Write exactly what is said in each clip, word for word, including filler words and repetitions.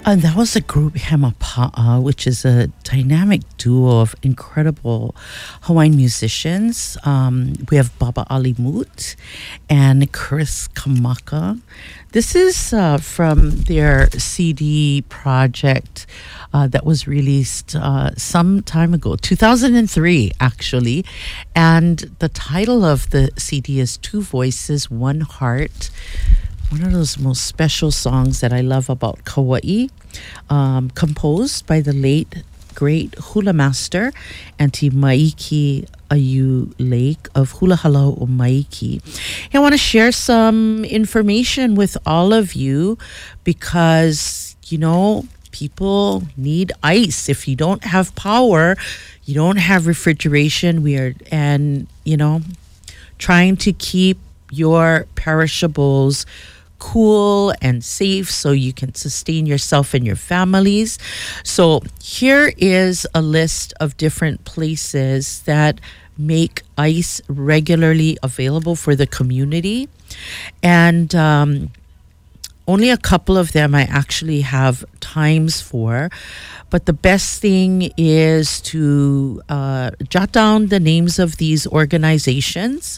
And that was the group Hemapa'a, which is a dynamic duo of incredible Hawaiian musicians. Um, we have Baba Ali Moot and Chris Kamaka. This is uh, from their C D project uh, that was released uh, some time ago, two thousand three, actually. And the title of the C D is Two Voices, One Heart. One of those most special songs that I love about Kauai, um, composed by the late, great hula master, Auntie Maiki Ayu Lake of Hula Halau o Maiki. I want to share some information with all of you because, you know, people need ice. If you don't have power, you don't have refrigeration, we are, and, you know, trying to keep your perishables cool and safe so you can sustain yourself and your families. So here is a list of different places that make ice regularly available for the community. And um, only a couple of them I actually have times for. But the best thing is to uh, jot down the names of these organizations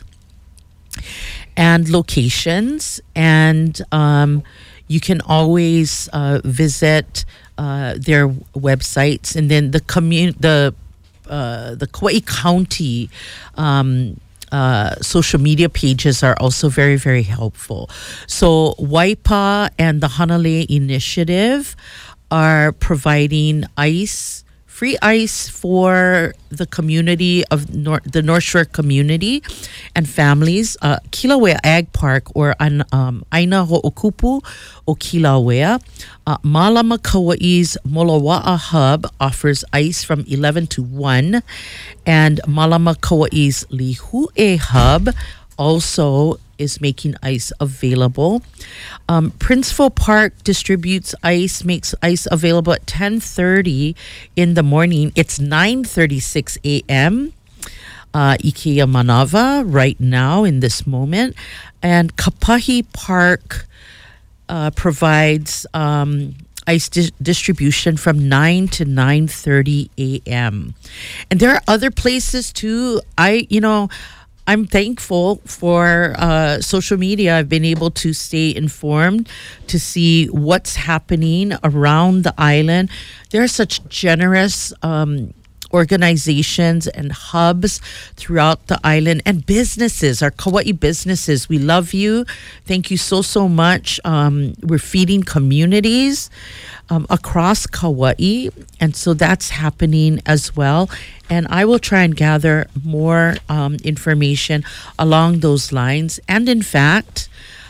and locations, and um, you can always uh, visit uh, their websites, and then the commun- the uh, the Kauai County um, uh, social media pages are also very, very helpful. So Waipa and the Hanalei Initiative are providing ice. Free ice for the community of Nor- the North Shore community and families. Uh, Kilauea Ag Park, or an, um, Aina Ho'okupu o Kilauea. Uh, Malama Kauai's Molowa'a Hub offers ice from eleven to one. And Malama Kauai's Lihue Hub also is making ice available. Um, Princeville Park distributes ice, makes ice available at ten thirty in the morning. It's nine thirty-six a.m. Uh, Ikea Manava right now in this moment. And Kapahi Park uh, provides um, ice di- distribution from nine to nine thirty a.m. And there are other places too. I, you know, I'm thankful for uh, social media. I've been able to stay informed, to see what's happening around the island. There are such generous um, organizations and hubs throughout the island, and businesses, our Kauai businesses. We love you. Thank you so, so much. Um, we're feeding communities um, across Kauai, and so that's happening as well. And I will try and gather more um, information along those lines. And in fact,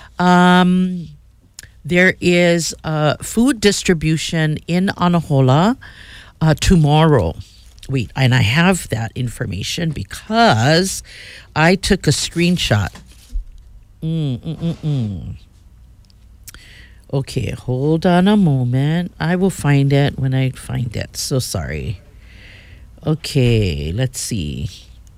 um, there is uh, food distribution in Anahola uh, tomorrow. Wait, and I have that information because I took a screenshot. Mm, mm, mm, mm. Okay, hold on a moment. I will find it when I find it. So sorry. Okay, let's see.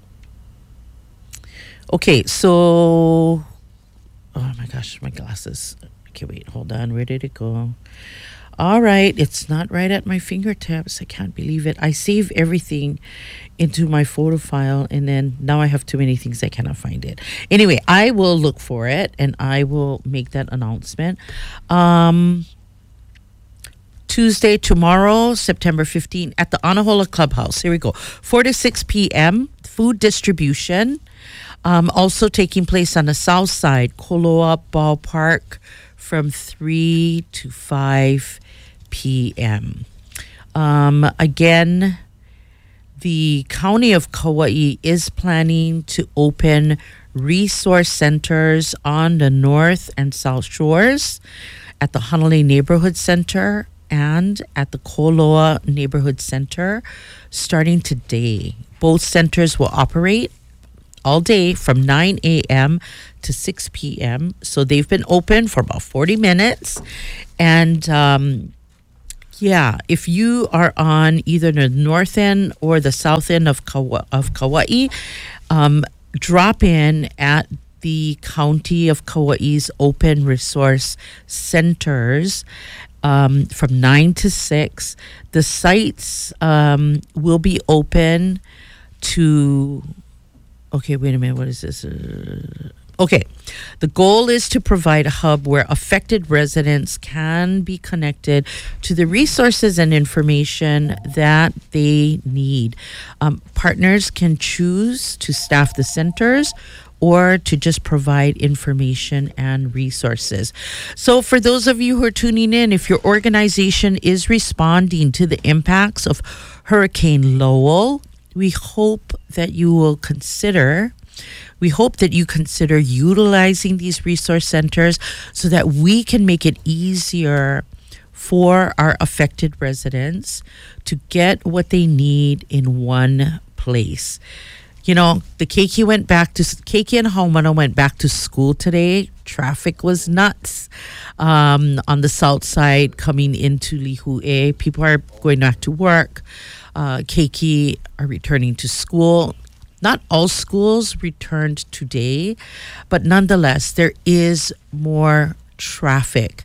Okay, so... Oh my gosh, my glasses. Okay, wait, hold on. Where did it go? All right, it's not right at my fingertips. I can't believe it. I save everything into my photo file, and then now I have too many things I cannot find it. Anyway, I will look for it, and I will make that announcement. Um... Tuesday, tomorrow, September fifteenth, at the Anahola Clubhouse. Here we go. four to six p.m., food distribution. Um, also taking place on the south side, Koloa Ballpark, from three to five p.m. Um, again, the County of Kauai is planning to open resource centers on the north and south shores at the Hanalei Neighborhood Center and at the Koloa Neighborhood Center starting today. Both centers will operate all day from nine a.m. to six p.m. So they've been open for about forty minutes. And um, yeah, if you are on either the north end or the south end of Kauai, of Kauai um, drop in at the County of Kauai's open resource centers um, from nine to six. The sites um, will be open to, okay, wait a minute, what is this? Uh, okay, the goal is to provide a hub where affected residents can be connected to the resources and information that they need. Um, partners can choose to staff the centers or to just provide information and resources. So for those of you who are tuning in, if your organization is responding to the impacts of Hurricane Lowell, we hope that you will consider, we hope that you consider utilizing these resource centers so that we can make it easier for our affected residents to get what they need in one place. You know, the Keiki went back to, Keiki and Haumana went back to school today. Traffic was nuts um, on the south side coming into Lihue. People are going back to work. Uh, Keiki are returning to school. Not all schools returned today, but nonetheless, there is more traffic.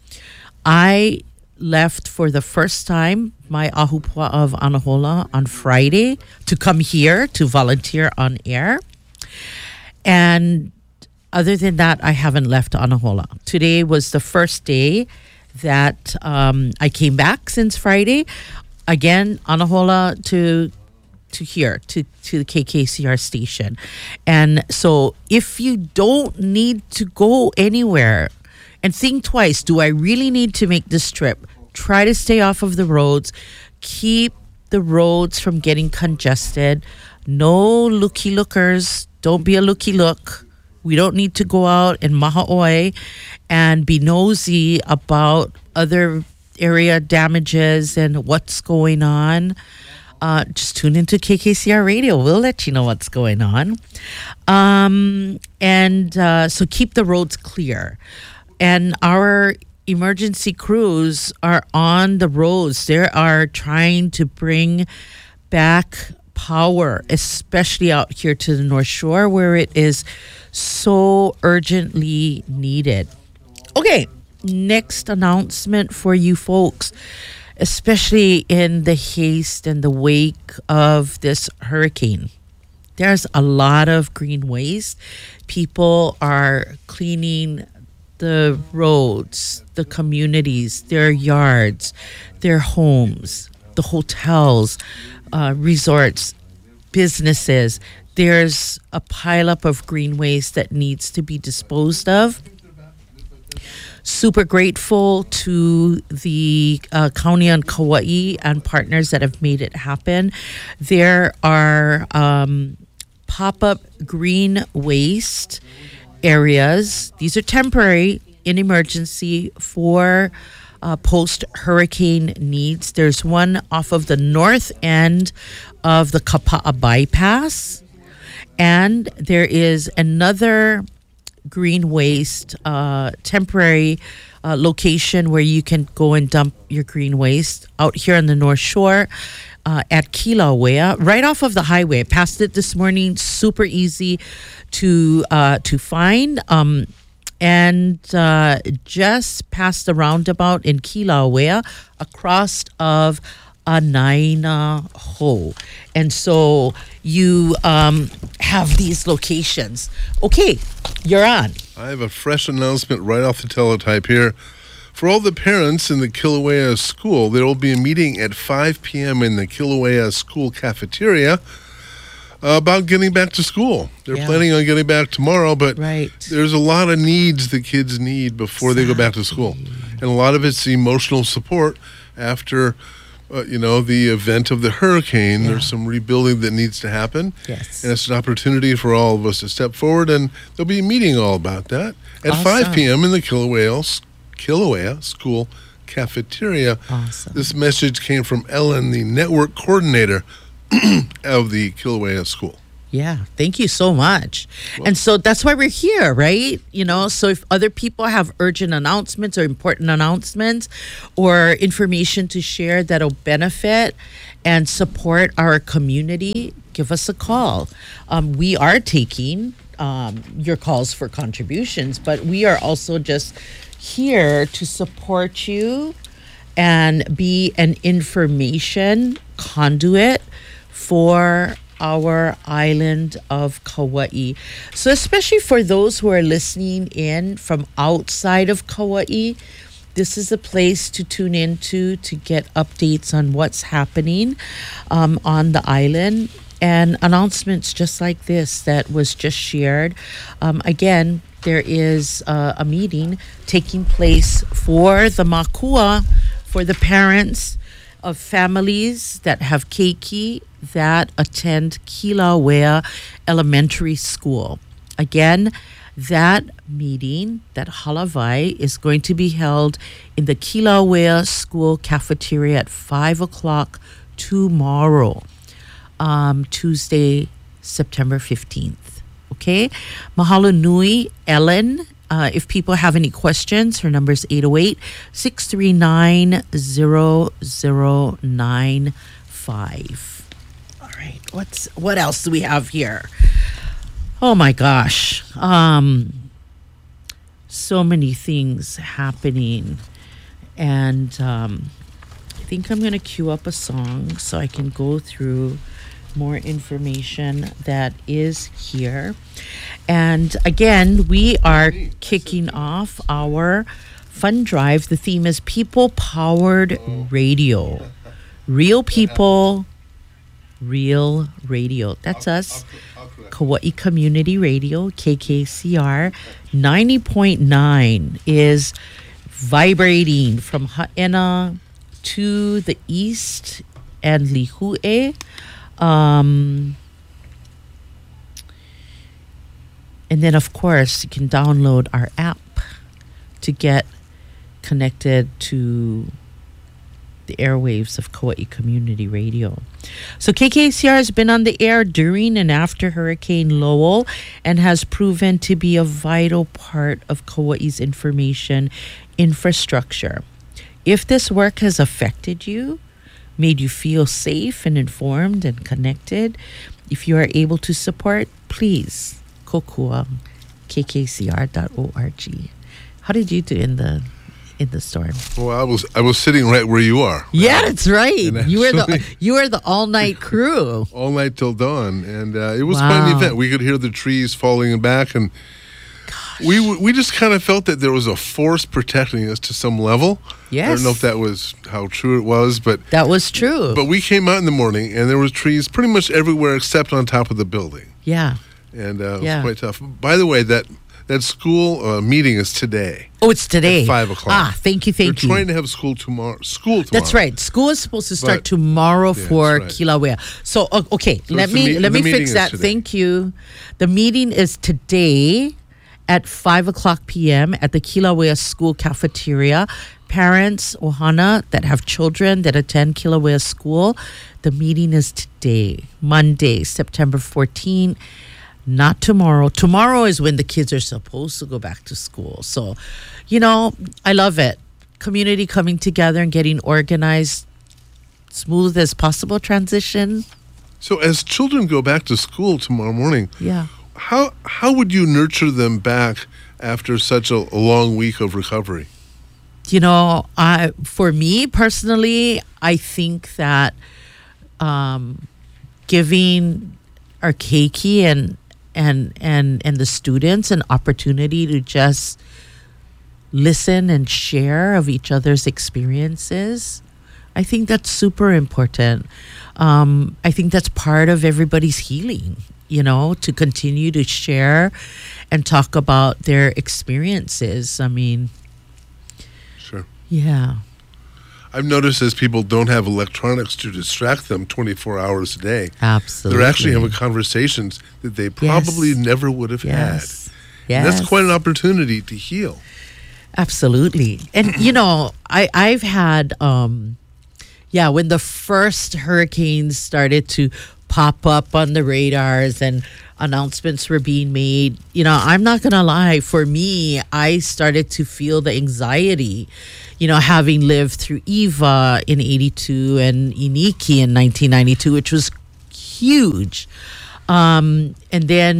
I left for the first time my ahupua of Anahola on Friday to come here to volunteer on air. And other than that, I haven't left Anahola. Today was the first day that um, I came back since Friday. Again, Anahola to to here, to, to the K K C R station. And so if you don't need to go anywhere, and think twice, do I really need to make this trip? Try to stay off of the roads. Keep the roads from getting congested. No looky lookers. Don't be a looky look. We don't need to go out and maha'oi and be nosy about other area damages and what's going on. Uh, just tune into K K C R Radio. We'll let you know what's going on. Um, and uh, so keep the roads clear. And our emergency crews are on the roads. They are trying to bring back power, especially out here to the North Shore where it is so urgently needed. Okay, next announcement for you folks, especially in the haste and the wake of this hurricane. There's a lot of green waste. People are cleaning the roads, the communities, their yards, their homes, the hotels, uh, resorts, businesses. There's a pileup of green waste that needs to be disposed of. Super grateful to the uh, County on Kauai and partners that have made it happen. There are um, pop-up green waste areas. These are temporary in emergency for uh, post-hurricane needs. There's one off of the north end of the Kapa'a bypass, and there is another green waste uh, temporary uh, location where you can go and dump your green waste out here on the North Shore uh, at Kilauea, right off of the highway. I passed it this morning. Super easy to uh, to find. Um, and uh, just past the roundabout in Kilauea, across of Anaina Ho. And so you um, have these locations. Okay, you're on. I have a fresh announcement right off the teletype here. For all the parents in the Kilauea school, there will be a meeting at five p.m. in the Kilauea school cafeteria uh, about getting back to school. They're Yeah. planning on getting back tomorrow, but Right. there's a lot of needs the kids need before they go back to school. And a lot of it's emotional support after, uh, you know, the event of the hurricane. Yeah. There's some rebuilding that needs to happen. Yes. And it's an opportunity for all of us to step forward, and there'll be a meeting all about that at Awesome. five p.m. in the Kilauea, Kilauea School Cafeteria. Awesome. This message came from Ellen, the network coordinator of the Kilauea School. Yeah, thank you so much. And so that's why we're here, right? You know, so if other people have urgent announcements or important announcements or information to share that'll benefit and support our community, give us a call. Um, we are taking um, your calls for contributions, but we are also just here to support you and be an information conduit for our island of Kauai. So especially for those who are listening in from outside of Kauai, this is a place to tune into to get updates on what's happening um, on the island and announcements just like this that was just shared. Um, again, there is uh, a meeting taking place for the Makua, for the parents of families that have keiki that attend Kilauea Elementary School. Again, that meeting, that halavai, is going to be held in the Kilauea School cafeteria at five o'clock tomorrow, um, Tuesday, September fifteenth. Okay? Mahalo nui, Ellen. Uh, if people have any questions, her number is eight oh eight, six three nine, zero zero nine five. All right, what's what else do we have here? Oh my gosh. Um, so many things happening. And um, I think I'm going to queue up a song so I can go through more information that is here. And again, we are kicking off our fund drive. The theme is People Powered Radio. Real people, real radio. That's us. Kauai Community Radio, K K C R. ninety point nine is vibrating from Haena to the east and Lihue. Um, and then, of course, you can download our app to get connected to the airwaves of Kauai Community Radio. So K K C R has been on the air during and after Hurricane Lowell and has proven to be a vital part of Kauai's information infrastructure. If this work has affected you, made you feel safe and informed and connected, if you are able to support, please, kokua, k k c r dot org. How did you do in the in the storm? Well, I was I was sitting right where you are. Yeah, that's right. And You were the actually- you were the all night crew. all night till dawn, and uh, it was Wow. quite an event. We could hear the trees falling back, and we w- we just kind of felt that there was a force protecting us to some level. I Yes. don't know if that was how true it was, but That was true. but we came out in the morning, and there was trees pretty much everywhere except on top of the building, yeah. and uh, it Yeah. was quite tough. By the way, that that school uh, meeting is today. Oh, it's today. At five o'clock. Ah, thank you, They're thank you. trying to have school tomorrow. School tomorrow. That's right. School is supposed to start But- tomorrow Yeah, for that's right. Kilauea. So o- okay, So let it's the me meet- let the me meeting fix is that. today. Thank you. The meeting is today at five o'clock p.m. at the Kilauea School cafeteria. Parents, ohana, that have children that attend Kilauea School, the meeting is today, Monday, September fourteenth. Not tomorrow. Tomorrow is when the kids are supposed to go back to school. So, you know, I love it. Community coming together and getting organized, smooth as possible transition. So as children go back to school tomorrow morning, Yeah. how how would you nurture them back after such a, a long week of recovery? You know, I for me personally, I think that um, giving our keiki and and and and the students an opportunity to just listen and share of each other's experiences, I think that's super important. Um, I think that's part of everybody's healing, you know, to continue to share and talk about their experiences. I mean, Sure. yeah. I've noticed as people don't have electronics to distract them twenty-four hours a day, Absolutely. they're actually having conversations that they probably Yes. never would have Yes. had. Yes. And that's quite an opportunity to heal. Absolutely. And you know, I I've had um yeah, when the first hurricanes started to pop up on the radars and announcements were being made, you know, I'm not going to lie, for me, I started to feel the anxiety, you know, having lived through Eva in eighty-two and Iniki in nineteen ninety-two, which was huge. Um, and then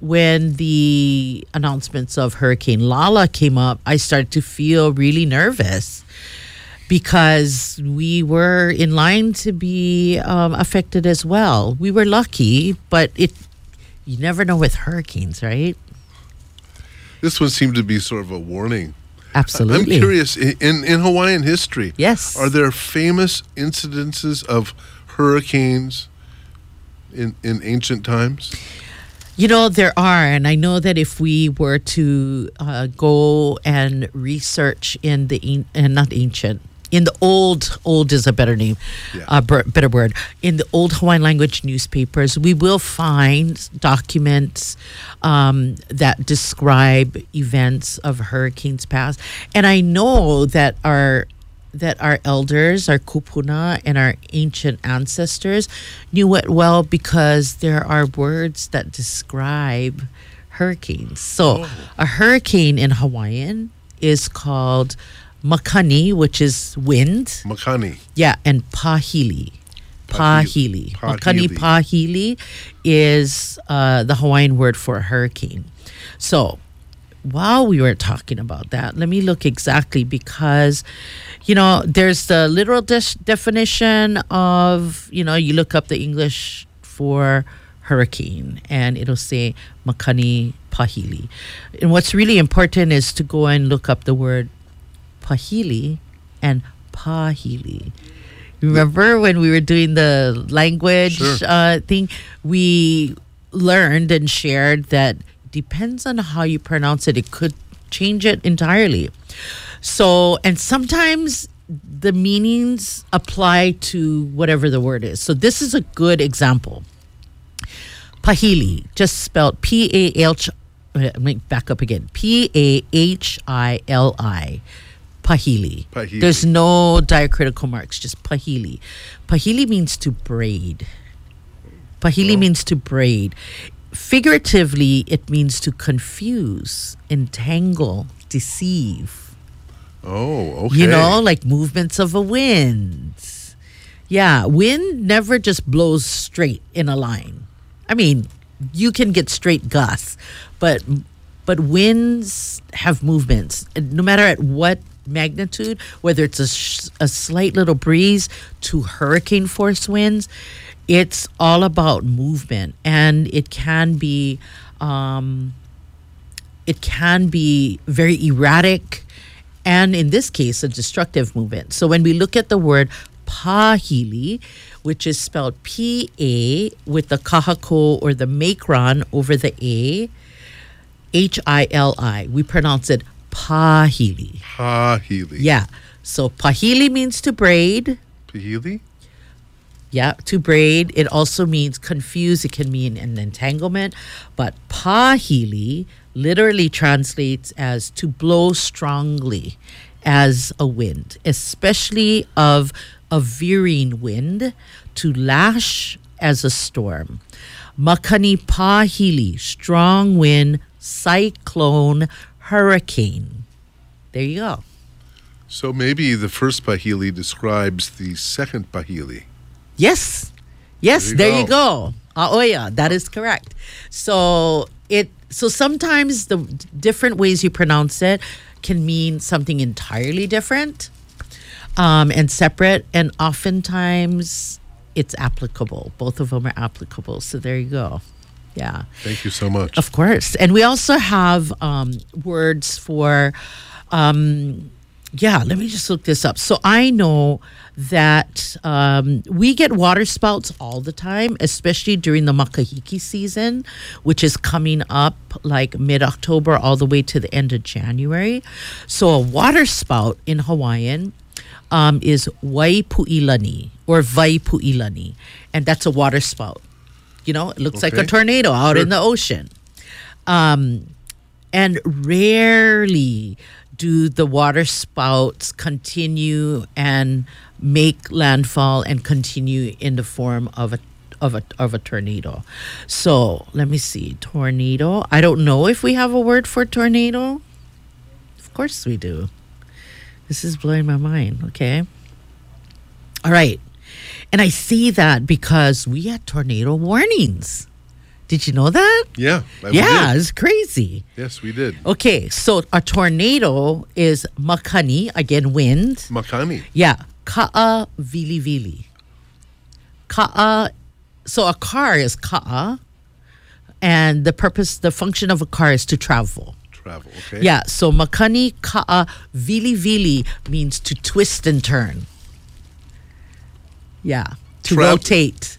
when the announcements of Hurricane Lala came up, I started to feel really nervous because we were in line to be um, affected as well. We were lucky, but it you never know with hurricanes, right? This one seemed to be sort of a warning. Absolutely. I'm curious, in, in Hawaiian history, Yes. are there famous incidences of hurricanes in, in ancient times? You know, there are, and I know that if we were to uh, go and research in the, an- uh, not ancient, in the old, old is a better name, Yeah. uh, ber- better word, in the old Hawaiian language newspapers, we will find documents um, that describe events of hurricanes past. And I know that our that our elders, our kupuna, and our ancient ancestors knew it well because there are words that describe hurricanes. So, a hurricane in Hawaiian is called makani, which is wind. Makani. Yeah, and pahili. Pahili. Pahili. Makani pahili is uh, the Hawaiian word for a hurricane. So, while we were talking about that, let me look exactly because, you know, there's the literal des- definition of, you know, you look up the English for hurricane and it'll say makani pahili. And what's really important is to go and look up the word pahili and pahili. Remember when we were doing the language Sure. uh, thing, we learned and shared that depends on how you pronounce it. It could change it entirely. So, and sometimes the meanings apply to whatever the word is. So this is a good example. Pahili, just spelled P A H, let me back up again. P A H I L I. Pahili. Pahili. There's no diacritical marks, just pahili. Pahili means to braid. Pahili Oh. means to braid. Figuratively, it means to confuse, entangle, deceive. Oh, okay. You know, like movements of a wind. Yeah, wind never just blows straight in a line. I mean, you can get straight gusts, but but winds have movements. No matter at what magnitude, whether it's a, sh- a slight little breeze to hurricane force winds, it's all about movement, and it can be um, it can be very erratic, and in this case, a destructive movement. So when we look at the word pahili, which is spelled P A with the kahako or the macron over the A, H I L I, we pronounce it pahili. Pahili. Yeah. So pahili means to braid. Pahili? Yeah, to braid. It also means confuse. It can mean an entanglement. But pahili literally translates as to blow strongly as a wind, especially of a veering wind, to lash as a storm. Makani pahili, strong wind, cyclone, hurricane. There you go. So maybe the first Pahili describes the second Pahili. Yes. Yes, There you there go. you go. Aoya, that is correct. So it so sometimes the d- different ways you pronounce it can mean something entirely different um, and separate, and oftentimes it's applicable. Both of them are applicable. So there you go. Yeah. Thank you so much. Of course. And we also have um, words for, um, yeah, let me just look this up. So I know that um, we get water spouts all the time, especially during the makahiki season, which is coming up like mid-October all the way to the end of January. So a water spout in Hawaiian um, is waipuilani or vaipuilani, and that's a water spout. You know, it looks like a Okay. tornado out Sure. in the ocean. Um, and rarely do the water spouts continue and make landfall and continue in the form of a of a of a tornado. So let me see, tornado. I don't know if we have a word for tornado. Of course we do. This is blowing my mind. Okay. All right. And I see that because we had tornado warnings. Did you know that? Yeah. we Yeah, did. it's crazy. Yes, we did. Okay, so a tornado is makani, again, wind. Makani. Yeah, ka'a vili vili. Ka'a, so a car is ka'a, and the purpose, the function of a car is to travel. Travel, okay. Yeah, so makani ka'a vili vili means to twist and turn. Yeah, to Trav- rotate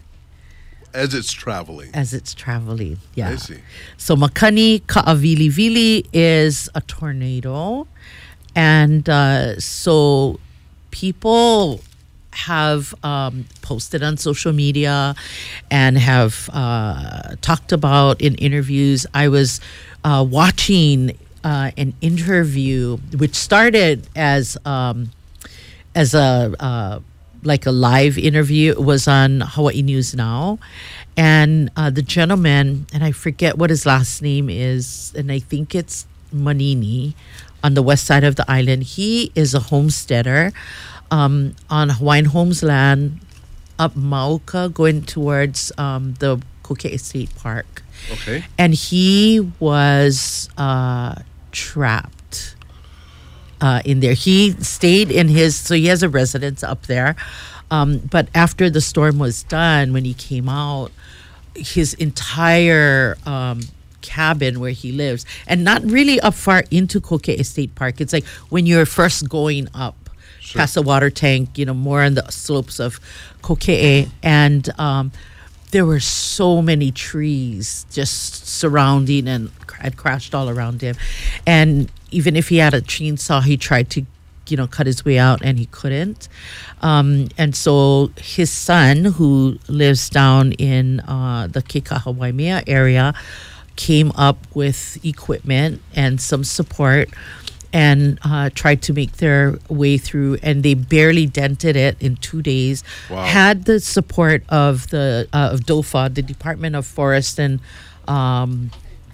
As it's traveling. as it's traveling. Yeah. I see. So makani ka'a vili vili is a tornado. And uh, so people have um, posted on social media and have uh, talked about in interviews. I was uh, watching uh, an interview which started as um, as a uh, like a live interview. It was on Hawaii News Now, and uh, the gentleman, and I forget what his last name is, and I think it's Manini, on the west side of the island. He is a homesteader um, on Hawaiian Homes land up Mauka, going towards um, the Kokea State Park. Okay. And he was uh, trapped uh, in there. He stayed in his, so he has a residence up there. Um, but after the storm was done, when he came out, his entire um, cabin where he lives, and not really up far into Kokea State Park. It's like when you're first going up Sure. past the water tank, you know, more on the slopes of Kokea. And um, there were so many trees just surrounding and had crashed all around him. And even if he had a chainsaw, he tried to, you know, cut his way out, and he couldn't. Um, and so his son, who lives down in uh, the Kekahawaimea area, came up with equipment and some support and uh, tried to make their way through, and they barely dented it in two days. Wow. Had the support of the uh, of DOFA, the Department of Forest and um,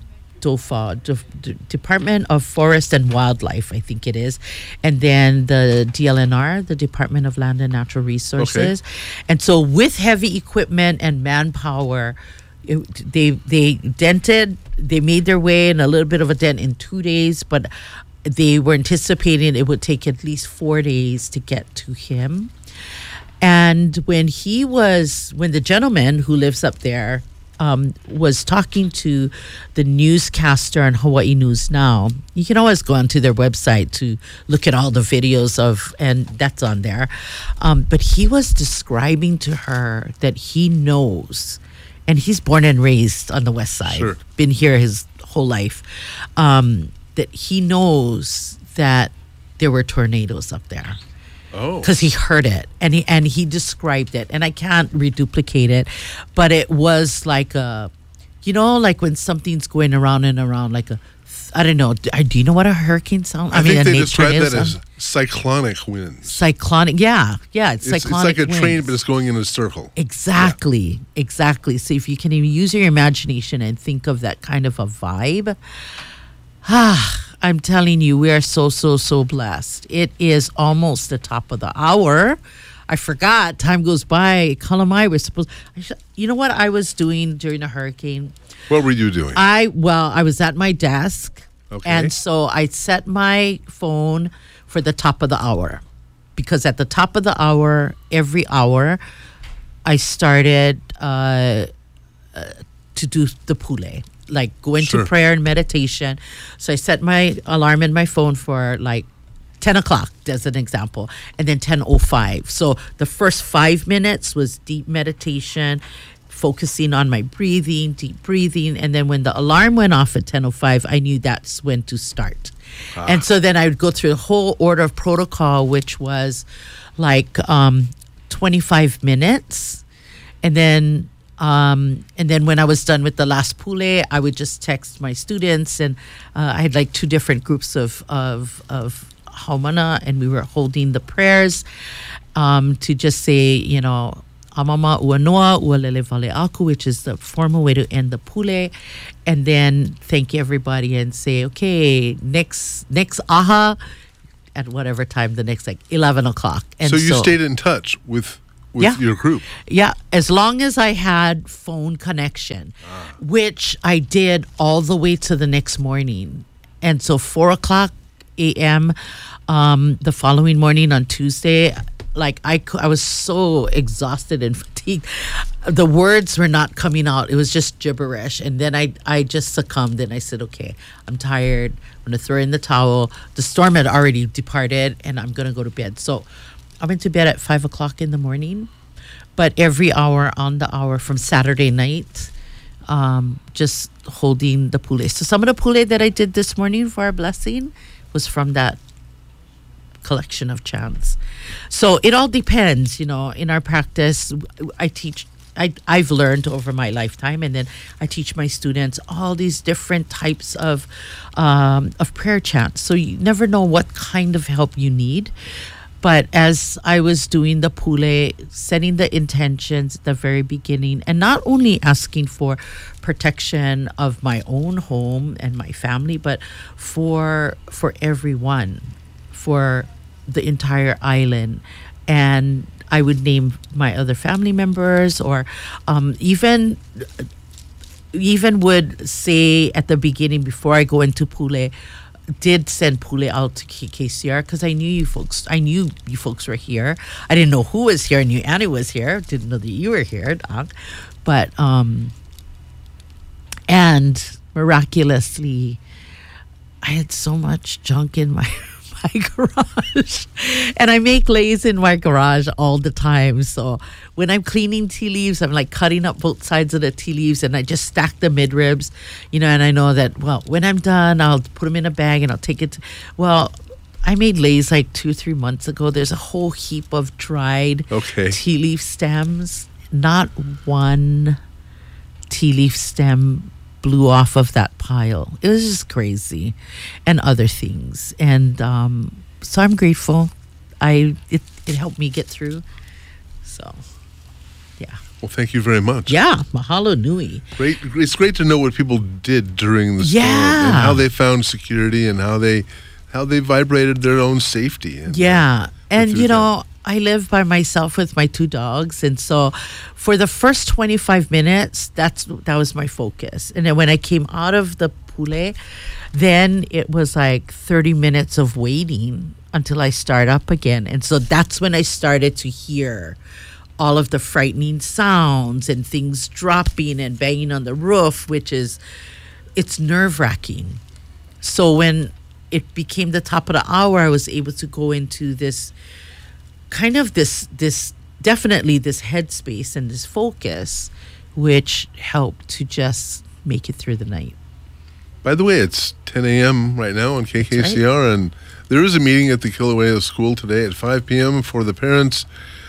DOFA, De- De- Department of Forest and Wildlife, I think it is, and then the D L N R, the Department of Land and Natural Resources. And so with heavy equipment and manpower, it, they they dented, they made their way in a little bit of a dent in two days, but they were anticipating it would take at least four days to get to him. And when he was, when the gentleman who lives up there um, was talking to the newscaster on Hawaii News Now, you can always go onto their website to look at all the videos of, and that's on there. Um, but he was describing to her that he knows, and he's born and raised on the west side, Sure. been here his whole life, um, that he knows that there were tornadoes up there. Oh. Because he heard it, and he and he described it, and I can't reduplicate it, but it was like a, you know, like when something's going around and around, like a, I don't know. Do, do you know what a hurricane sound? I, mean, think a they na- describe tornado that as sound? cyclonic winds. Cyclonic. Yeah, yeah, it's, It's, it's cyclonic. like a train, winds. but it's going in a circle. Exactly, exactly. So if you can even use your imagination and think of that kind of a vibe, ah. I'm telling you, we are so, so, so blessed. It is almost the top of the hour. I forgot. Time goes by. Kalamai, we're supposed... I sh- you know what I was doing during the hurricane? What were you doing? I, well, I was at my desk. Okay. And so I set my phone for the top of the hour. Because at the top of the hour, every hour, I started uh, uh, to do the pule. Like go into Sure. prayer and meditation. So I set my alarm in my phone for like ten o'clock as an example, and then ten oh five. So the first five minutes was deep meditation, focusing on my breathing, deep breathing. And then when the alarm went off at ten oh five, I knew that's when to start. Ah. And so then I would go through the whole order of protocol, which was like um, twenty-five minutes. And then Um, and then when I was done with the last pule, I would just text my students, and uh, I had like two different groups of of of haumana, and we were holding the prayers um, to just say, you know, amama ua noa ua lele vale aku, which is the formal way to end the pule, and then thank everybody and say, okay, next next aha at whatever time, the next like eleven o'clock. And so you stayed in touch with with Yeah. your group. Yeah, as long as I had phone connection, Ah. which I did all the way to the next morning. And so four o'clock a m. Um, the following morning on Tuesday, like I, cou- I was so exhausted and fatigued. The words were not coming out. It was just gibberish. And then I, I just succumbed and I said, okay, I'm tired. I'm going to throw in the towel. The storm had already departed and I'm going to go to bed. So I went to bed at five o'clock in the morning, but every hour on the hour from Saturday night, um, just holding the pule. So some of the pule that I did this morning for our blessing was from that collection of chants. So it all depends, you know, in our practice. I teach, I, I've learned over my lifetime, and then I teach my students all these different types of, um, of prayer chants. So you never know what kind of help you need. But as I was doing the pule, setting the intentions at the very beginning, and not only asking for protection of my own home and my family, but for for everyone, for the entire island. And I would name my other family members, or um, even even would say at the beginning before I go into pule, did send pule out to K K C R because I knew you folks. I knew you folks were here. I didn't know who was here. I knew Annie was here. Didn't know that you were here, Doc. But um, and miraculously, I had so much junk in my my garage, and I make lays in my garage all the time. So when I'm cleaning tea leaves, I'm like cutting up both sides of the tea leaves, and I just stack the mid ribs, you know. And I know that, well, when I'm done, I'll put them in a bag and I'll take it. To, well, I made lays like two, three months ago. There's a whole heap of dried Okay. tea leaf stems. Not one tea leaf stem blew off of that pile. It was just crazy, and other things. And um, so I'm grateful. I it, it helped me get through. So, yeah. Well, thank you very much. Yeah, mahalo nui. Great. It's great to know what people did during the storm Yeah. and how they found security and how they how they vibrated their own safety. And, Yeah. And, through you know, I live by myself with my two dogs. And so for the first twenty-five minutes, that's that was my focus. And then when I came out of the pule, then it was like thirty minutes of waiting until I start up again. And so that's when I started to hear all of the frightening sounds and things dropping and banging on the roof, which is, it's nerve-wracking. So when it became the top of the hour, I was able to go into this kind of this, this definitely this headspace and this focus, which helped to just make it through the night. By the way, it's ten a.m. right now on K K C R, That's and there is a meeting at the Kilauea School today at five p.m. for the parents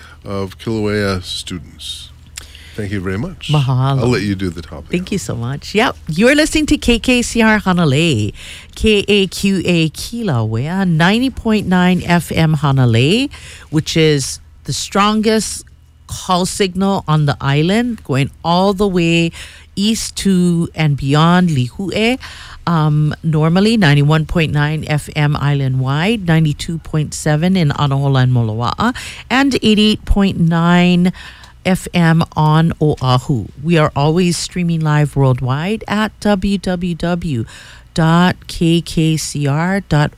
of Kilauea students. Thank you very much. Mahalo. I'll let you do the topic. Thank you so much. Yep. You're listening to K K C R Hanalei, K A Q A Kilauea, ninety point nine F M Hanalei, which is the strongest call signal on the island, going all the way east to and beyond Lihue. Um, normally ninety-one point nine F M island-wide, ninety-two point seven in Anahola and Moloa'a, and eighty-eight point nine F M on Oahu. We are always streaming live worldwide at w w w dot k k c r dot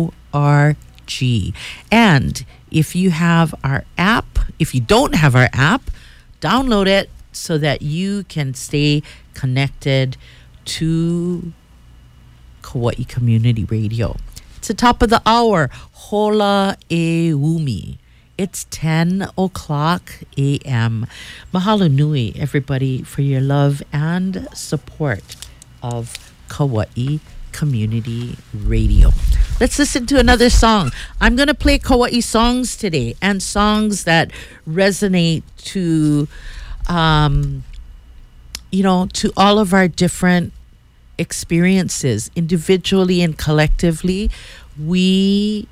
org. And if you have our app, if you don't have our app, download it so that you can stay connected to Kauai Community Radio. It's the top of the hour. Hola e Umi. It's ten o'clock a m. Mahalo nui, everybody, for your love and support of Kauai Community Radio. Let's listen to another song. I'm going to play Kauai songs today, and songs that resonate to, um, you know, to all of our different experiences, individually and collectively. We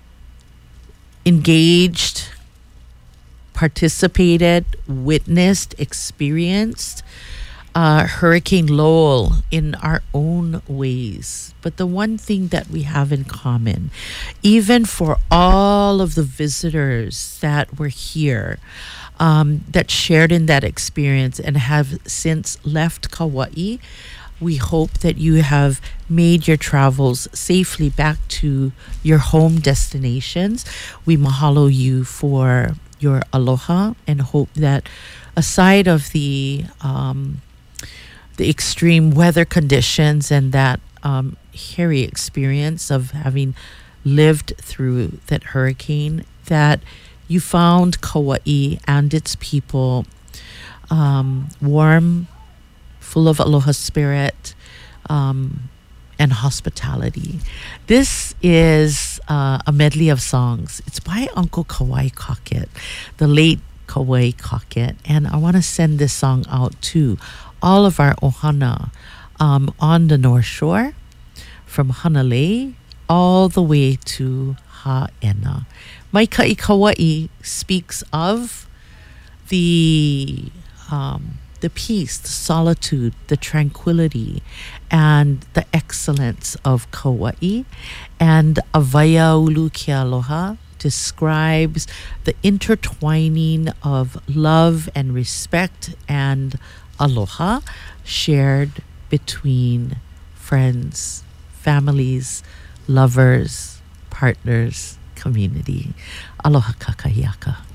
engaged, participated, witnessed, experienced uh, Hurricane Lowell in our own ways. But the one thing that we have in common, even for all of the visitors that were here, um, that shared in that experience and have since left Kauai, we hope that you have made your travels safely back to your home destinations. We mahalo you for your aloha and hope that aside of the um, the extreme weather conditions and that um, hairy experience of having lived through that hurricane, that you found Kauai and its people um, warm, full of aloha spirit, um, and hospitality. This is uh, a medley of songs. It's by Uncle Kauai Cockett, the late Kauai Cockett, and I want to send this song out to all of our ohana um, on the North Shore, from Hanalei all the way to Ha'ena. Maikai Kauai speaks of the um, the peace, the solitude, the tranquility, and the excellence of Kauai. And Avaya Ulu Ke Aloha describes the intertwining of love and respect and aloha shared between friends, families, lovers, partners, community. Aloha kakayaka.